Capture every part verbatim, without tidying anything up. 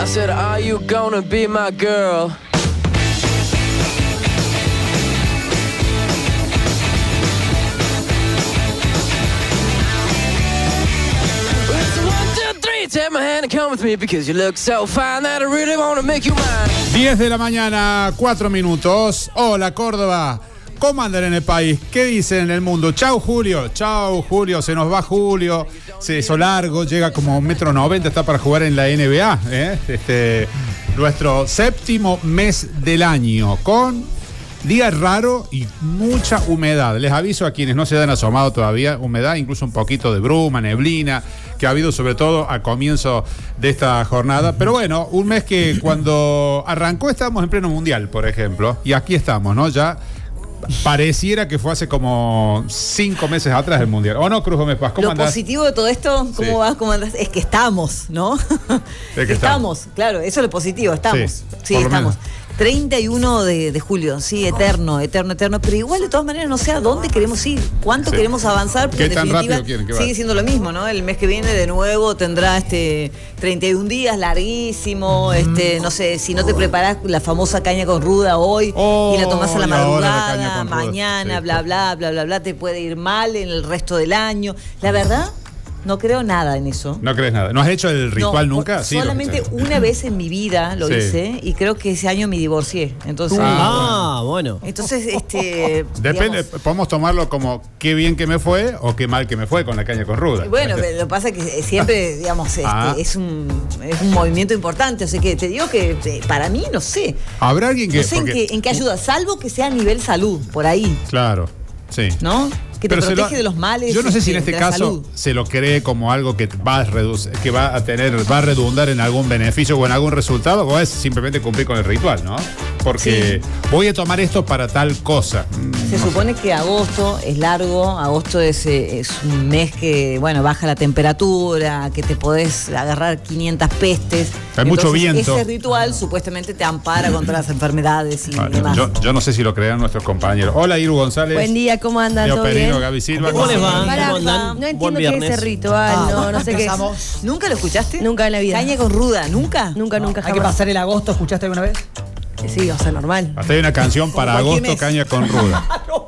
I said, are you gonna be my girl? Take my hand and come with me because you look so fine that I really want to make you mine. diez de la mañana, cuatro minutos. Hola, Córdoba. ¿Cómo andan en el país? ¿Qué dicen en el mundo? Chau, Julio. Chau, Julio. Se nos va Julio. Se hizo largo. Llega como un metro noventa. Está para jugar en la N B A. ¿eh? Este, nuestro séptimo mes del año. Con día raro y mucha humedad. Les aviso a quienes no se han asomado todavía. Humedad, incluso un poquito de bruma, neblina, que ha habido sobre todo a comienzo de esta jornada. Pero bueno, un mes que cuando arrancó estábamos en pleno mundial, por ejemplo. Y aquí estamos, ¿no? Ya pareciera que fue hace como cinco meses atrás el mundial. ¿O no, Cruz Gómez Paz? ¿Cómo Lo andás? positivo de todo esto, ¿cómo Sí. vas? ¿Cómo andás? Es que estamos, ¿no? Es que estamos, estamos. claro, eso es lo positivo, estamos. Sí, Sí, por lo estamos. menos. treinta y uno de, de julio, sí, eterno, eterno, eterno. Pero igual, de todas maneras, no sé a dónde queremos ir, cuánto Sí. queremos avanzar. Porque ¿Qué en tan definitiva rápido quieren que vaya? sigue siendo lo mismo, ¿no? El mes que viene, de nuevo, tendrá este treinta y un días, larguísimo. Este, no sé, si no te preparás la famosa caña con ruda hoy Oh, y la tomás a la y ahora la madrugada, caña con ruda. mañana, Sí. bla, bla, bla, bla, bla, te puede ir mal en el resto del año. La verdad, no creo nada en eso. No crees nada. ¿No has hecho el ritual No, nunca? por- Sí, lo- solamente sí. una vez en mi vida lo Sí. hice y creo que ese año me divorcié. Entonces, Ah, bueno. entonces este, Depende, digamos, podemos tomarlo como qué bien que me fue o qué mal que me fue con la caña con ruda. bueno, pero lo que pasa es que siempre, digamos, este, Ah. es, un, es un movimiento importante. O sea que te digo que eh, para mí, no sé. ¿Habrá alguien que...? No sé en porque- qué, en qué ayuda, salvo que sea a nivel salud, por ahí, Claro, sí. ¿no? Que te Pero se protege lo- de los males. Yo no sé si en este, este de la caso salud. se lo cree como algo que va a reducir, que va a tener, va a redundar en algún beneficio o en algún resultado, o es simplemente cumplir con el ritual, ¿no? Porque voy a tomar esto para tal cosa. Mm, Se no supone que agosto es largo, agosto es, eh, es un mes que, bueno, baja la temperatura, que te podés agarrar quinientas pestes. Hay mucho viento. Ese ritual supuestamente te ampara contra las enfermedades y Ah, demás. yo, yo no sé si lo crean nuestros compañeros. Hola, Iru González. Buen día, ¿cómo andan? Leo ¿Todo Perino, bien? Gaby Silva. ¿Cómo les va? Pará, ¿Cómo andan? no Buen entiendo qué es viernes. ese ritual, no, no sé qué es. Empezamos. ¿Nunca lo escuchaste? Nunca en la vida. Caña con ruda, ¿nunca? Nunca, nunca, Hay que jamás. pasar el agosto, ¿escuchaste alguna vez? Sí, o sea, normal. Hasta hay una canción para cualquier agosto, mes. caña con ruda.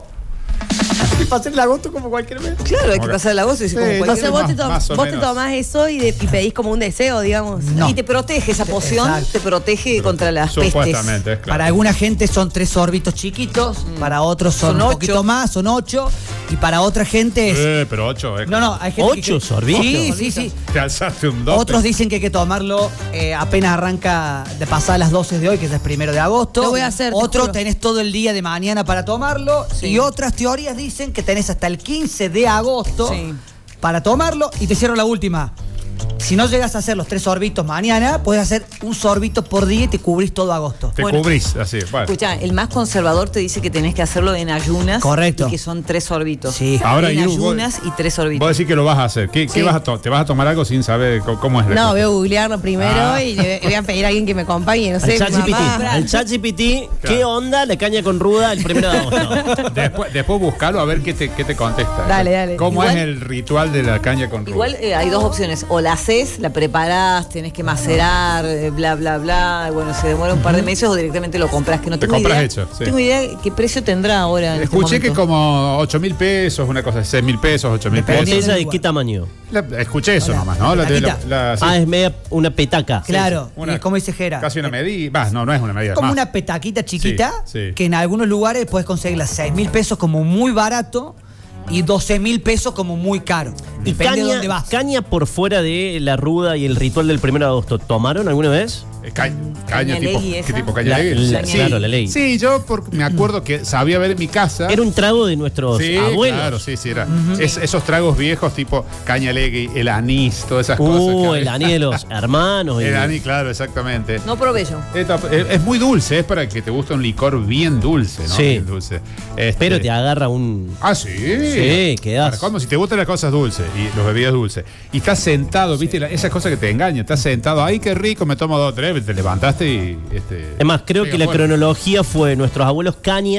Hay que pasar el agosto como cualquier mes. Claro, hay que Ok. pasar el agosto y Sí, como no cualquier Entonces vos, más- te, to- más o vos te menos. tomás eso y, de- y pedís como un deseo, digamos. No. Y te protege esa poción, Exacto. te protege contra las pestes. Supuestamente, es claro. Para alguna gente son tres sorbitos chiquitos, para otros son, Son un ocho. poquito más, son ocho, y para otra gente es... Eh, pero ocho, es No, no, hay gente ¿Ocho que... sorbitos? Sí, sí, sí. Te alzaste un dos. Otros dicen que hay que tomarlo eh, apenas arranca de pasar las doce de hoy, que es el primero de agosto. Lo voy a hacer, te Otros juro. tenés todo el día de mañana para tomarlo. Sí. Y otras teorías dicen que tenés hasta el quince de agosto Sí. para tomarlo. Y te cierro la última. Si no llegas a hacer los tres sorbitos mañana, puedes hacer un sorbito por día y te cubrís todo agosto. Te Bueno. cubrís, así. Bueno. Escucha, el más conservador te dice que tenés que hacerlo en ayunas. Correcto. Y que son tres sorbitos. Sí. Ahora, en Iru, vos- ayunas y tres sorbitos. Vos decís que lo vas a hacer. ¿Qué, Sí. qué vas a to- ¿Te vas a tomar algo sin saber co- cómo es la No, cosa? voy a googlearlo primero Ah. y le voy a pedir a alguien que me acompañe, no sé. Al ChatGPT. mamá. Al ChatGPT, ¿qué Claro. onda la caña con ruda el primero de agosto? Después, después buscalo a ver qué te, qué te contesta. Dale, dale. ¿Cómo Igual- es el ritual de la caña con ruda? Igual eh, hay dos opciones. O la haces, la preparás, tenés que macerar, eh, bla, bla, bla. Bueno, se demora un par de meses o directamente lo compras. Que no Te tengo compras idea. hecho, sí. Tengo idea qué precio tendrá ahora. En este Escuché que momento. como ocho mil pesos, una cosa, seis mil pesos, ocho mil pesos. Depende. ¿Botella de qué tamaño? La- escuché eso Hola, nomás, ¿no? La, de la- petaquita. la- sí. Ah, es media una petaca. Claro, Una- y es como dice Jera. Casi una medida. Va, no, no es una medida. Como más. una petaquita chiquita, Sí, sí. que en algunos lugares puedes conseguirla seis mil pesos como muy barato y doce mil pesos como muy caro. ¿Y Depende de caña, dónde vas. caña por fuera de la ruda y el ritual del primero de agosto? ¿Tomaron alguna vez? Eh, ca- caña tipo, Cañalegui ¿qué esa. tipo La- cañalegui? la- Sí. claro, la ley. Sí, yo por- me acuerdo que sabía ver en mi casa. Era un trago de nuestros Sí, abuelos. claro, sí, sí, era. Es- esos tragos viejos tipo cañalegui, el anís, todas esas cosas. Uh, que el había. anís de los hermanos. y- El anís, claro, exactamente. No probé yo. Esta- es, es muy dulce, es para que te guste un licor bien dulce, ¿no? Sí. Bien dulce. Este- Pero te agarra un... Ah, sí. Sí, quedás- Para colmo, si te gustan las cosas dulces y los bebidas dulces, y estás sentado, viste, la- esas cosas que te engañan, estás sentado, ay, qué rico, me tomo dos o tres, te levantaste y... Este, Es más, creo pega que la fuerte. cronología fue nuestros abuelos caña,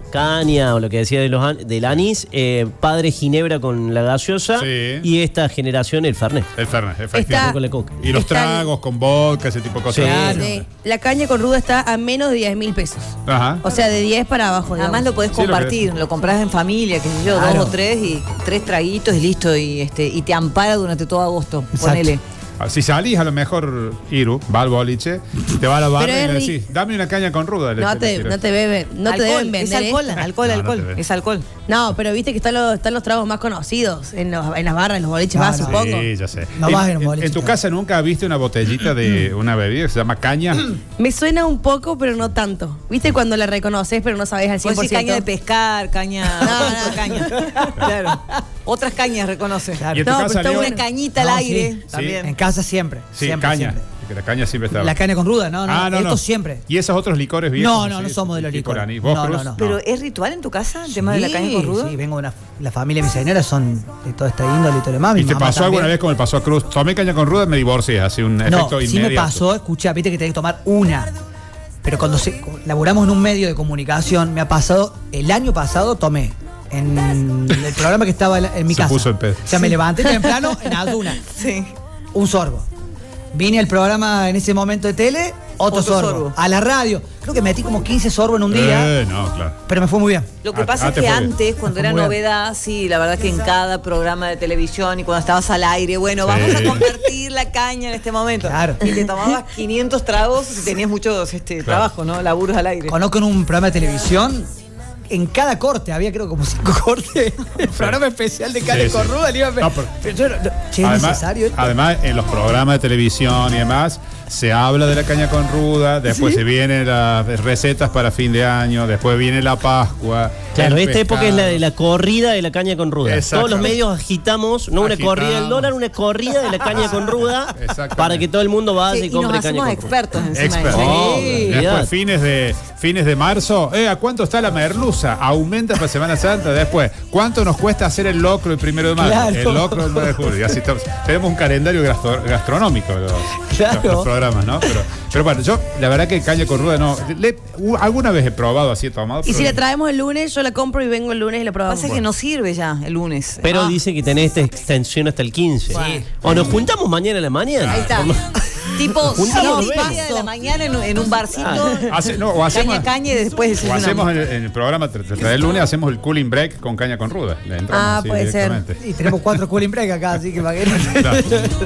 caña o lo que decía de los an- del anís, eh, padre ginebra con la gaseosa Sí. y esta generación el fernet. El Fernet, Está- efectivamente. Con la coca. Y los está- tragos con vodka, ese tipo de cosas. Sí. Claro. Sí. La caña con ruda está a menos de diez mil pesos. Ajá. O sea, de diez para abajo. Además digamos. lo podés Sí, lo que compartir, lo, compras en familia, qué sé yo, Claro. dos o tres y tres traguitos y listo. Y este y te ampara durante todo agosto. Exacto. Ponele. Si salís, a lo mejor, Iru, va al boliche, te va a la barra Pero y es le ri- decís, dame una caña con ruda. le- No le te, tirás. no te beben, no te Alcohol, deben es vender. alcohol, esta. alcohol, No, no alcohol, te ven. es alcohol. No, pero viste que están los, están los tragos más conocidos en, los, en las barras, en los boliches No, más, no. supongo. Sí, ya sé. No en, vas en un en- boliche, en tu claro. casa nunca viste una botellita de una bebida que se llama caña. Me suena un poco, pero no tanto. ¿Viste cuando la reconoces, pero no sabes al cien Vos por decís ciento? caña de pescar, caña. No, otro no. caña. Claro. Otras cañas reconoce. Claro. Y en tu No, casa, pero está Leo, Una cañita al No, aire sí. también. En casa siempre. Sí, siempre, caña. siempre. Que la caña siempre está. La caña con ruda, no, no. Ah, no, esto no. siempre. ¿Y esos otros licores viejos? No, no, así, no somos de los tipo licores. anís? ¿Vos, No, Cruz? no, no. Pero ¿es ritual en tu casa el tema de la Sí, caña con ruda? Sí, vengo de una, la familia de mi señora son de toda esta índole y todo lo demás. Mi ¿Y te mamá pasó alguna también. vez como le pasó a Cruz? Tomé caña con ruda, me divorcié, así un No, efecto sí inmediato. me pasó, escucha, viste que tenés que tomar una. Pero cuando se, laburamos en un medio de comunicación, me ha pasado, el año pasado tomé en el programa que estaba en, en mi Se casa. puso en pedo. O sea, me levanté temprano en ayuna, Sí. un sorbo. Vine al programa en ese momento de tele, otro, Otro sorbo. sorbo. A la radio, creo que metí como quince sorbos en un día, Eh, no, claro. pero me fue muy bien. Lo que Ah, pasa ah, es te que fue bien. antes, cuando era Muy bien. novedad, sí, la verdad que en cada programa de televisión y cuando estabas al aire, bueno, Sí. vamos a compartir la caña en este momento. Claro. Y te tomabas quinientos tragos y tenías muchos este, trabajo, ¿no? Laburos al aire. Conozco en un programa de televisión, en cada corte, había creo como cinco cortes. El programa especial de Caña Sí, con sí. ruda, le iba a pe- No, pero- pero yo no- no- che, ¿es Además, necesario esto? además, en los programas de televisión y demás, se habla de la caña con ruda, después se vienen las recetas para fin de año, después viene la Pascua. Claro, el esta época es la de pescado. la corrida de la caña con ruda. Exacto. Todos los medios agitamos, no una Agitamos. corrida del dólar, una corrida de la caña con ruda Exactamente. para que todo el mundo vaya Sí, y y nos compre caña hacemos con ruda. expertos encima. Experto. de eso. Oh, Sí. Después, olvidate. fines de, fines de marzo, eh, ¿a cuánto está la merluza? Aumenta para Semana Santa. Después, ¿cuánto nos cuesta hacer el locro el primero de marzo? Claro. El locro el nueve de julio. Y así estamos. Tenemos un calendario gastro- gastronómico los, Claro. los- los programas, ¿no? Pero, pero bueno, yo la verdad que caña con ruda no. le- u- alguna vez he probado así, he tomado. Y pero si la no. traemos el lunes, yo la compro y vengo el lunes y la Lo que probamos. pasa es que no sirve ya el lunes. Pero Ah, dice que tenés esta extensión hasta el quince. Sí. O nos juntamos mañana a la mañana. Ahí está. Como- Tipo Juntamos siete y dos. media de la mañana en, en un barcito. Hace- no, o hacemos, caña, caña y después o desayunamos. hacemos en el, en el programa tra- tra- del lunes, hacemos el cooling break con caña con ruda. Le entramos Ah, así puede ser. directamente. Y tenemos cuatro cooling break acá, así que para que Claro.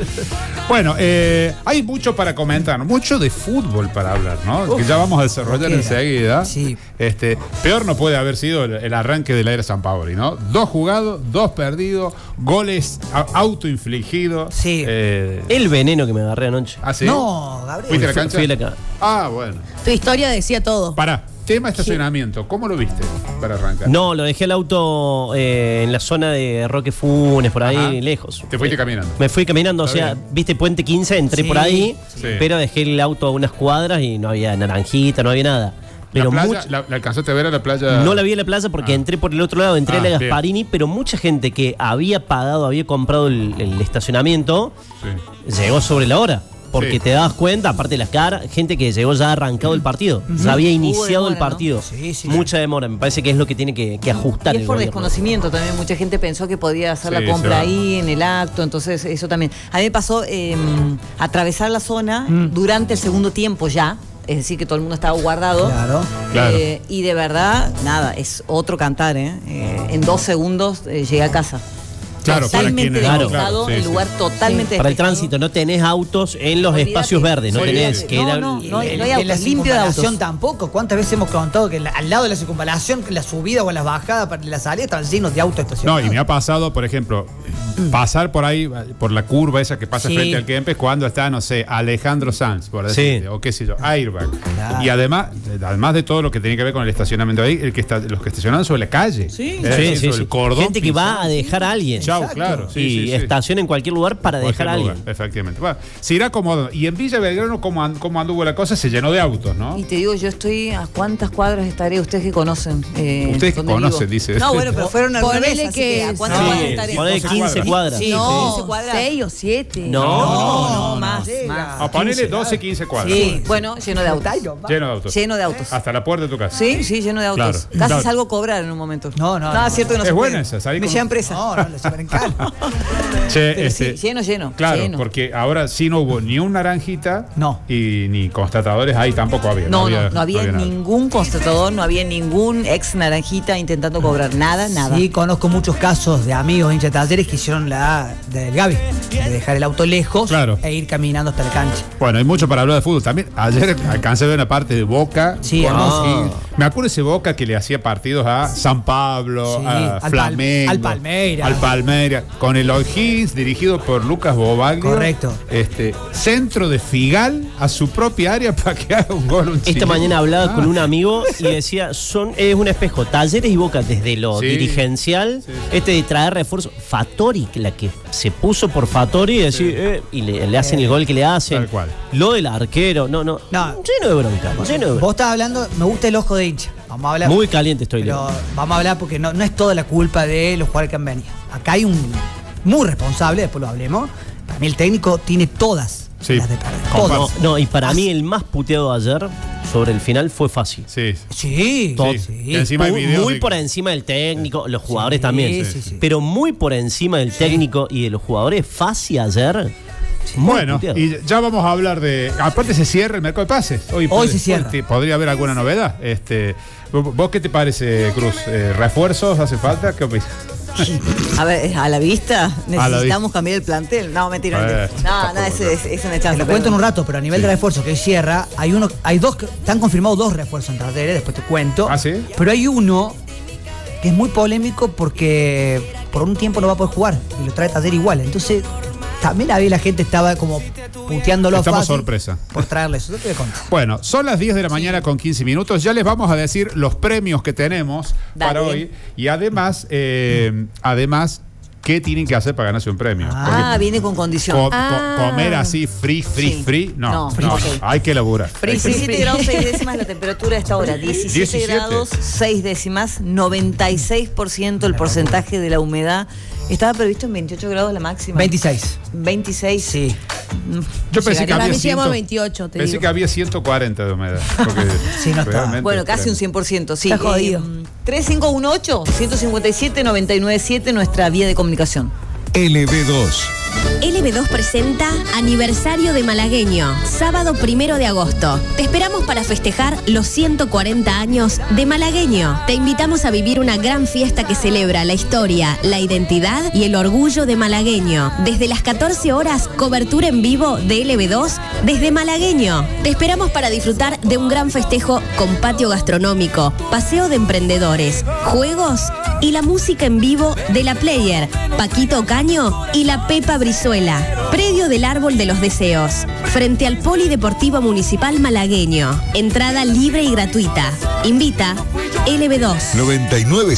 Bueno, eh, hay mucho para comentar, mucho de fútbol para hablar, ¿no? que ya vamos a desarrollar queda. enseguida. Sí. Este, peor no puede haber sido el, el arranque de la era San Paoli, ¿no? Dos jugados, dos perdidos, goles a- autoinfligidos. Sí. Eh, El veneno que me agarré anoche. ¿ah, sí? No, Gabriel. ¿Fuiste a la Fui- cancha? fui a la ca- Ah, bueno. Tu historia decía todo. Pará, tema estacionamiento, ¿cómo lo viste para arrancar? No, lo dejé el auto eh, en la zona de Roque Funes, por ahí, Ajá. lejos. Te fuiste caminando. Me fui caminando, o Está sea, bien. viste Puente quince, entré Sí, por ahí, sí. pero dejé el auto a unas cuadras y no había naranjita, no había nada. Pero ¿La, playa, much- la, la alcanzaste a ver a la playa? no la vi en la plaza porque Ah. entré por el otro lado, entré Ah, a la bien. Gasparini, pero mucha gente que había pagado, había comprado el, el estacionamiento, Sí. llegó sobre la hora. Porque Sí. te dabas cuenta, aparte de las caras, gente que llegó ya arrancado el partido. Ya había iniciado el demora, ¿no? partido. Sí, sí, Mucha demora. Me parece que es lo que tiene que, que ajustar Y es el por gobierno. desconocimiento también. Mucha gente pensó que podía hacer Sí, la compra se va. ahí en el acto, entonces eso también. A mí me pasó eh, atravesar la zona durante el segundo tiempo ya, es decir, que todo el mundo estaba guardado. Claro. Claro. Eh, y de verdad, nada, es otro cantar, ¿eh? Eh, en dos segundos eh, llegué a casa. Claro, para totalmente quienes- despejado, claro, sí, el sí. lugar totalmente Para el despejado. tránsito, no tenés autos en los Olvídate. espacios verdes, no Olvídate. tenés que No, era- no, no hay- En- no hay en la autos, limpio de autos. circunvalación tampoco. ¿Cuántas veces hemos contado que la- al lado de la circunvalación, la subida o la bajada para la salida estaban llenos de autos No, estacionados? y me ha pasado, por ejemplo, pasar por ahí, por la curva esa que pasa Sí. frente al Kempes, cuando está, no sé, Alejandro Sanz, por decirte, Sí. o qué sé yo, Airbag. Claro. Y además, además de todo lo que tiene que ver con el estacionamiento ahí, el que está, los que estacionan sobre la calle. Sí. Es Sí, decir, sí, sobre sí. el cordón. Gente que va a dejar a alguien. Chau, Exacto. claro. Sí, y sí, sí. estaciona en cualquier lugar para Cualquier dejar a alguien. lugar, efectivamente. Bueno, se irá acomodando. Y en Villa Belgrano, ¿cómo, an- cómo anduvo la cosa? Se llenó de autos, ¿no? Y te digo, yo estoy a cuántas cuadras estaré, ustedes que conocen. Eh, Ustedes que dónde conocen, vivo. dice. No, bueno, pero fueron alguna Ponele vez, así que que a cuántas sí, cuadras Sí, estaré. ponele doce quince cuadras. cuadras. Sí, Sí, no. sí. quince cuadras. seis o siete. No. No, no, no, más, no. más. cuadras. A ponerle quince, doce, quince cuadras. Sí, bueno, lleno de autos. Lleno de autos. Lleno de autos. Hasta la puerta de tu casa. Sí, sí, lleno de autos. Claro. Casi Claro. salgo a cobrar en un momento. No, no, No, no. es cierto que no Es se buena puede. esa, salí Me con- llevan presa. No, no, le super encanta. Che, Pero este, sí, lleno, lleno. Claro, lleno. porque ahora sí no hubo ni un naranjita. No. Y ni constatadores ahí tampoco había. No, no, no había, nada. ningún constatador, no había ningún ex naranjita intentando cobrar nada, nada. Sí, conozco muchos casos de amigos hinchas de Talleres que hicieron la del Gaby, de dejar el auto lejos Claro. e ir caminando hasta la cancha. Bueno, hay mucho para hablar de fútbol también. Ayer alcancé a ver una parte de Boca. Sí, Con- hermoso. y me acuerdo ese Boca que le hacía partidos a San Pablo, Sí, a al Pal- Flamengo, al Palmeiras. al Palmeiras, con el O'Higgins dirigido por Lucas Bobaglio. Correcto. Este, centro de Figal a su propia área para que haga un gol. Un Esta chileno. mañana hablaba Ah. con un amigo y decía, son es un espejo, Talleres y Boca desde lo Sí. dirigencial, Sí, sí. este de traer refuerzo, Fattori, que la que se puso por Fattori y decir, eh, y le, le hacen el gol que le hacen. Tal cual. Lo del arquero, no, no, No. lleno de bronca, lleno de Vos bronca. estás hablando, me gusta el ojo de hincha. Vamos a hablar. Muy caliente estoy, Pero Leo. vamos a hablar porque no, no es toda la culpa de los jugadores que han venido. Acá hay un muy responsable, después lo hablemos. Para mí el técnico tiene todas Sí. las de perder. Comparto. Todas. No, y para As- mí el más puteado ayer sobre el final fue fácil. Sí. Sí, Todo. sí, Sí. sí. Y encima hay Muy, videos muy de- por encima del técnico, los jugadores Sí, también. sí, sí. Pero muy por encima del técnico y de los jugadores, fácil ayer. muy Bueno, puteado. y ya vamos a hablar de. Aparte, se cierra el mercado de pases. Hoy, puede- se cierra. hoy podría haber alguna novedad. Este, ¿Vos vos qué te parece, Cruz? Eh, ¿Refuerzos hace falta? ¿Qué opinas? A ver, a la vista, A la necesitamos cambiar el plantel. No, mentira, mentira. Eh, No, no, es, es, es una Te chance. lo cuento en un rato, pero a nivel de refuerzo que hoy cierra, hay uno, hay dos, que- están confirmados dos refuerzos en Talleres, después te cuento. ¿Ah, sí? Pero hay uno que es muy polémico porque por un tiempo no va a poder jugar y lo trae Talleres igual. Entonces, también había la gente estaba como puteándolo Estamos fácil sorpresa. por traerle eso. Yo te voy a contar. Bueno, son las diez de la mañana con quince minutos. Ya les vamos a decir los premios que tenemos Dale. para hoy. Y además, eh, además, ¿qué tienen que hacer para ganarse un premio? Ah, viene con condición. Co- co- Ah. comer así, free, free, Sí. free. No, No, no, ok. hay que elaborar. diecisiete free, free. grados seis décimas la temperatura a esta hora. diecisiete, diecisiete. grados seis décimas, noventa y seis por ciento el porcentaje de la humedad. Estaba previsto en veintiocho grados la máxima. veintiséis. veintiséis. Sí. Yo pensé que Para había mí llegamos a ciento- veintiocho, te Pensé digo. que había ciento cuarenta de humedad. porque Sí, no está. realmente Bueno, casi un tremendo. cien por ciento, sí. Está jodido. tres cinco uno ocho, uno cinco siete, nueve nueve siete, nuestra vía de comunicación. L B dos. L B dos presenta Aniversario de Malagueño, sábado primero de agosto. Te esperamos para festejar los ciento cuarenta años de Malagueño. Te invitamos a vivir una gran fiesta que celebra la historia, la identidad y el orgullo de Malagueño. Desde las catorce horas, cobertura en vivo de L B dos desde Malagueño. Te esperamos para disfrutar de un gran festejo con patio gastronómico, paseo de emprendedores, juegos y la música en vivo de la Player, Paquito Caño y la Pepa Brizuela. Predio del Árbol de los Deseos, frente al Polideportivo Municipal Malagueño. Entrada libre y gratuita. Invita L B dos. noventa y nueve